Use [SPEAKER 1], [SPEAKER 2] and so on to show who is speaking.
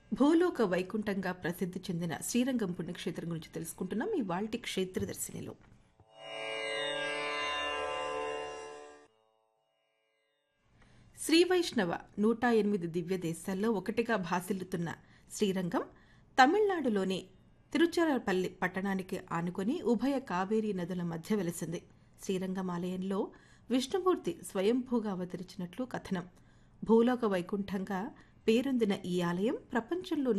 [SPEAKER 1] భూలోక వైకుంఠంగా ప్రసిద్ధి చెందిన శ్రీరంగం పుణ్యక్షేత్రం గురించి తెలుసుకుంటున్నాం ఈ వాల్టి క్షేత్రదర్శినిలో. శ్రీవైష్ణవ 108 దివ్య దేశాల్లో ఒకటిగా భాసిల్లుతున్న శ్రీరంగం తమిళనాడులోని తిరుచిరాపల్లి పట్టణానికి ఆనుకొని ఉభయ కావేరీ నదుల మధ్య వెలిసింది. శ్రీరంగం ఆలయంలో విష్ణుమూర్తి స్వయంభూగా అవతరించినట్లు కథనం. భూలోక వైకుంఠంగా పేరొందిన ఈ ఆలయం ప్రపంచంలోని